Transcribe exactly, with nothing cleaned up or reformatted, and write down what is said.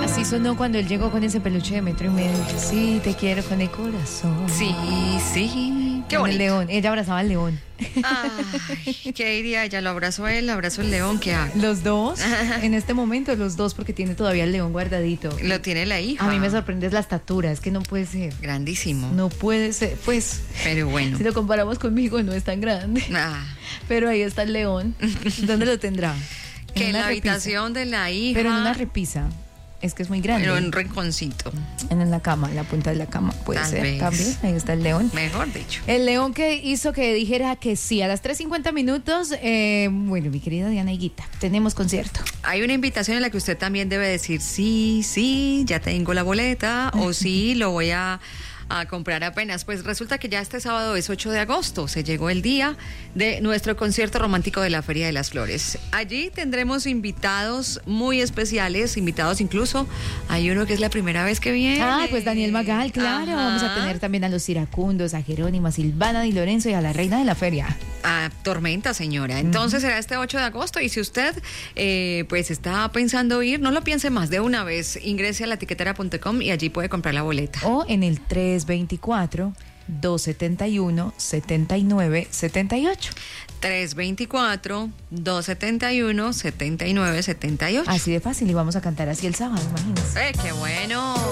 Así sonó cuando él llegó con ese peluche de metro y medio. Sí, te quiero con el corazón. Sí, sí. Qué Con el bonito. león. Ella abrazaba al león. Ay, ¿qué diría ella? Lo abrazó a él, lo abrazó el león, ¿qué hago? Los dos, en este momento los dos, porque tiene todavía el león guardadito. Lo tiene la hija. A mí me sorprende es la estatura, es que no puede ser. Grandísimo. No puede ser, pues. Pero bueno. Si lo comparamos conmigo, no es tan grande. Ah, Pero ahí está el león. ¿Dónde lo tendrá? que en una la repisa. habitación de la hija. Pero en una repisa. Es que es muy grande. Pero en un rinconcito. En la cama, en la punta de la cama. Puede Tal ser vez. también. Ahí está el león. Mejor dicho. El león que hizo que dijera que sí. A las tres cincuenta minutos, eh, bueno, mi querida Diana Higuita, tenemos concierto. Hay una invitación en la que usted también debe decir sí, sí, ya tengo la boleta o sí, lo voy a, a comprar apenas. Pues resulta que ya este sábado es ocho de agosto, se llegó el día de nuestro concierto romántico de la Feria de las Flores. Allí tendremos invitados muy especiales, invitados incluso, hay uno que es la primera vez que viene. Ah, pues Daniel Magal, claro. Ajá. Vamos a tener también a los iracundos, a Jerónimo, a Silvana Di Lorenzo y a la reina de la feria. A Tormenta, señora. Entonces será este ocho de agosto y si usted eh, pues está pensando ir, no lo piense más, de una vez ingrese a la tiquetera punto com y allí puede comprar la boleta. O en el tres veinticuatro, dos setenta y uno, setenta y nueve setenta y ocho. tres veinticuatro, dos setenta y uno, setenta y nueve setenta y ocho. Así de fácil y vamos a cantar así el sábado, imagínense. ¡Eh, qué bueno!